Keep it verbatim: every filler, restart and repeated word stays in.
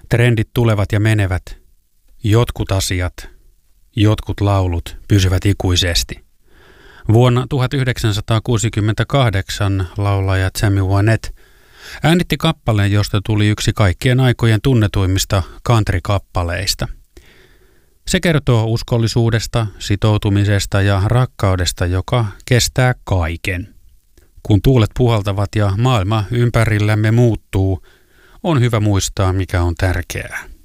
Trendit tulevat ja menevät. Jotkut asiat, jotkut laulut pysyvät ikuisesti. Vuonna tuhatyhdeksänsataakuusikymmentäkahdeksan laulaja Tammy Wynette äänitti kappaleen, josta tuli yksi kaikkien aikojen tunnetuimmista country-kappaleista. Se kertoo uskollisuudesta, sitoutumisesta ja rakkaudesta, joka kestää kaiken. Kun tuulet puhaltavat ja maailma ympärillämme muuttuu, on hyvä muistaa, mikä on tärkeää.